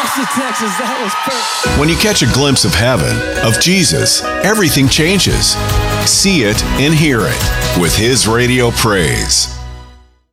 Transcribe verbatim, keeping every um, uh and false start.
Austin, Texas. That was perfect. When you catch a glimpse of heaven, of Jesus, everything changes. See it and hear it with His Radio Praise.